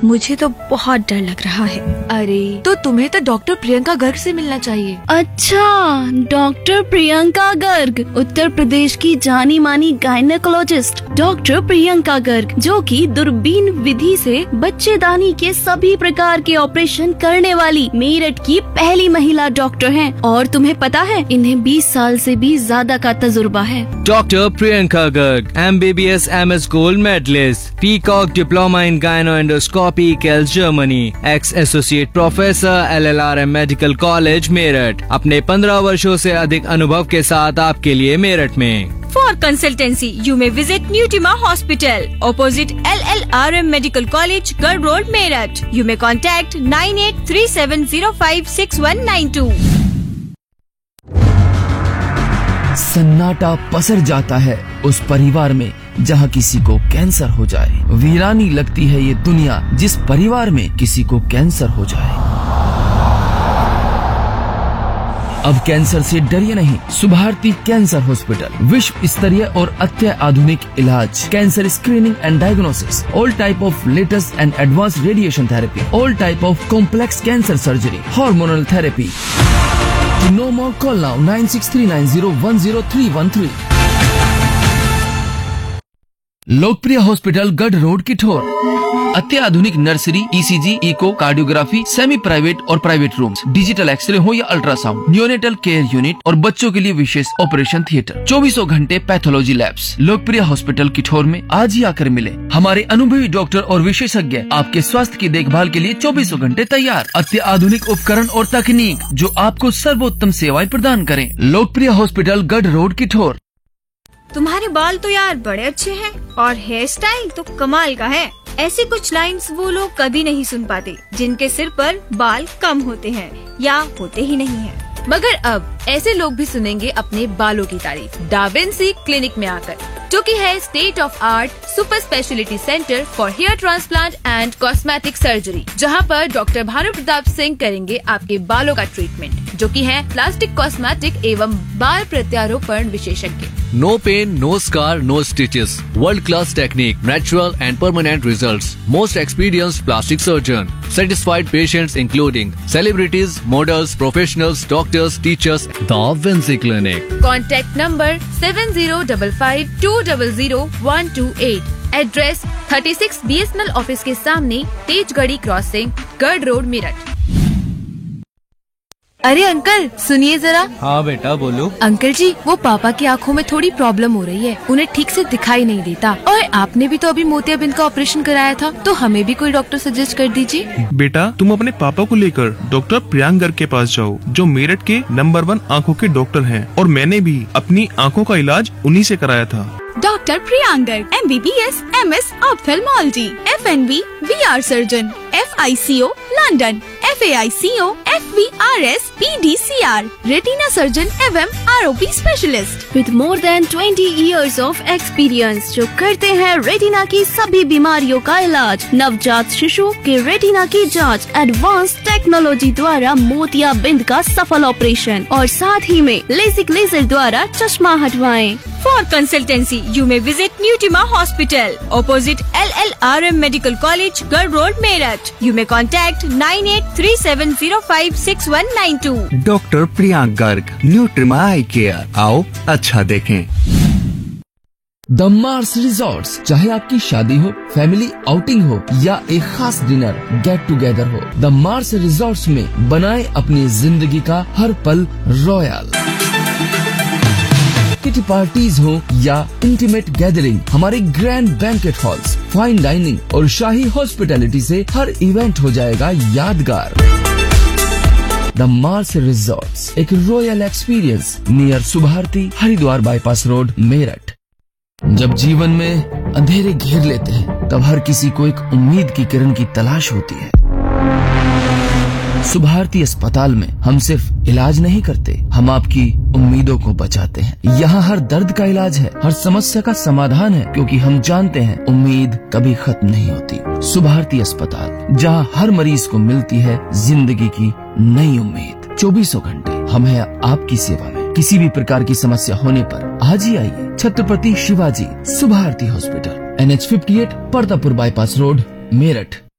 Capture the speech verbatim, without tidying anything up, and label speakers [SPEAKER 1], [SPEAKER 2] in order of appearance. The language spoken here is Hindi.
[SPEAKER 1] मुझे तो बहुत डर लग रहा है।
[SPEAKER 2] अरे तो तुम्हें तो डॉक्टर प्रियंका गर्ग से मिलना चाहिए।
[SPEAKER 3] अच्छा, डॉक्टर प्रियंका गर्ग, उत्तर प्रदेश की जानी मानी गायनेकोलॉजिस्ट डॉक्टर प्रियंका गर्ग, जो कि दूरबीन विधि से बच्चेदानी के सभी प्रकार के ऑपरेशन करने वाली मेरठ की पहली महिला डॉक्टर हैं। और तुम्हें पता है, इन्हें बीस साल से भी ज्यादा का तजुर्बा है।
[SPEAKER 4] Doctor Priyanka Garg, M B B S M S gold medallist, peacock diploma in गायनोएंडोस्कोपी, केल, Germany, x associate professor, L L R M medical college Meerut, अपने पंद्रह वर्षों से अधिक अनुभव के साथ आपके लिए मेरठ में।
[SPEAKER 5] For consultancy, you may visit Newtima Hospital, opposite L L R M Medical College, Garh Road, Meerut. You may contact nine eight three seven zero five six one nine two.
[SPEAKER 6] सन्नाटा पसर जाता है उस परिवार में जहाँ किसी को कैंसर हो जाए। वीरानी लगती है ये दुनिया जिस परिवार में किसी को कैंसर हो जाए। अब कैंसर से डरिए नहीं। सुभारती कैंसर हॉस्पिटल, विश्व स्तरीय और अत्याधुनिक इलाज, cancer screening and diagnosis, all type of latest and advance radiation therapy, all type of complex cancer surgery, hormonal therapy. To know more, call now nine six three nine zero one zero three one three. लोकप्रिय हॉस्पिटल गढ़ रोड किठोर, अत्याधुनिक नर्सरी, ई सी जी, इको, कार्डियोग्राफी, सेमी प्राइवेट और प्राइवेट रूम्स, डिजिटल एक्सरे हो या अल्ट्रासाउंड, न्यूनेटल केयर यूनिट और बच्चों के लिए विशेष ऑपरेशन थिएटर, चौबीसों घंटे पैथोलॉजी लैब्स। लोकप्रिय हॉस्पिटल किठोर में आज ही आकर मिले। हमारे अनुभवी डॉक्टर और विशेषज्ञ आपके स्वास्थ्य की देखभाल के लिए चौबीसों घंटे तैयार। अत्याधुनिक उपकरण और तकनीक जो आपको सर्वोत्तम सेवाएं प्रदान करें। लोकप्रिय हॉस्पिटल गढ़ रोड किठोर।
[SPEAKER 5] तुम्हारे बाल तो यार बड़े अच्छे हैं और हेयर स्टाइल तो कमाल का है। ऐसी कुछ लाइंस वो लोग कभी नहीं सुन पाते जिनके सिर पर बाल कम होते हैं या होते ही नहीं हैं।
[SPEAKER 2] मगर अब ऐसे लोग भी सुनेंगे अपने बालों की तारीफ डा विंसी क्लिनिक में आकर, जो कि है state of art super speciality centre for hair transplant and cosmetic surgery, जहां पर डॉक्टर भानु प्रताप सिंह करेंगे आपके बालों का ट्रीटमेंट, जो कि है प्लास्टिक कॉस्मेटिक एवं बाल प्रत्यारोपण विशेषज्ञ।
[SPEAKER 4] No pain, no scar, no stitches. World-class technique, natural and permanent results. Most experienced plastic surgeon. Satisfied patients including celebrities, models, professionals, doctors, teachers. The Vinci Clinic.
[SPEAKER 2] Contact number seven zero five five two zero zero one two eight. Address thirty-six B S N L office के सामने, तेजगढ़ी क्रॉसिंग, गढ़ रोड, मेरठ।
[SPEAKER 1] अरे अंकल सुनिए जरा।
[SPEAKER 4] हाँ बेटा बोलो।
[SPEAKER 1] अंकल जी, वो पापा की आंखों में थोड़ी प्रॉब्लम हो रही है, उन्हें ठीक से दिखाई नहीं देता। और आपने भी तो अभी मोतियाबिंद का ऑपरेशन कराया था, तो हमें भी कोई डॉक्टर सजेस्ट कर दीजिए।
[SPEAKER 7] बेटा तुम अपने पापा को लेकर डॉक्टर प्रियंका गर्ग के पास जाओ, जो मेरठ के नंबर वन आँखों के डॉक्टर हैं, और मैंने भी अपनी आँखों का इलाज उन्हीं से कराया था।
[SPEAKER 8] Doctor Priyanka Garg, M B B S M S ophthalmology, F N B we are surgeon, F I C O London, F A I C O, F we R S, P D C R, retina surgeon एवं R O P specialist
[SPEAKER 3] with more than twenty years of experience, जो करते हैं रेटिना की सभी बीमारियों का इलाज, नवजात शिशु के रेटिना की जांच, एडवांस टेक्नोलॉजी द्वारा मोतियाबिंद का सफल ऑपरेशन, और साथ ही में लेसिक लेजर द्वारा चश्मा हटवाएं।
[SPEAKER 5] For consultancy, you may visit Newtima Hospital, opposite L L R M Medical College, Garh Road, Meerut. You may contact nine eight three seven zero five six one nine two.
[SPEAKER 9] Doctor Priyanka Garg, न्यूट्रिमा I care. आओ अच्छा देखें।
[SPEAKER 6] द मार्स रिजॉर्ट्स, चाहे आपकी शादी हो, फैमिली आउटिंग हो या एक खास डिनर गेट टुगेदर हो, द मार्स रिजॉर्ट्स में बनाए अपनी जिंदगी का हर पल रॉयल। किटी पार्टीज हो या इंटीमेट गैदरिंग, हमारे grand banquet halls, fine dining और शाही हॉस्पिटैलिटी से हर इवेंट हो जाएगा यादगार। द मार्स रिजॉर्ट्स, एक royal experience near Subharti Haridwar bypass road, Meerut. जब जीवन में अंधेरे घेर लेते हैं, तब हर किसी को एक उम्मीद की किरण की तलाश होती है। सुभारती अस्पताल में हम सिर्फ इलाज नहीं करते, हम आपकी उम्मीदों को बचाते हैं। यहाँ हर दर्द का इलाज है, हर समस्या का समाधान है, क्योंकि हम जानते हैं उम्मीद कभी खत्म नहीं होती। सुभारती अस्पताल, जहाँ हर मरीज को मिलती है जिंदगी की नई उम्मीद। चौबीसों घंटे हम हैं आपकी सेवा में। किसी भी प्रकार की समस्या होने पर आज ही आइए। Chhatrapati Shivaji Subharti hospital, N H fifty eight, Partapur bypass road, Meerut.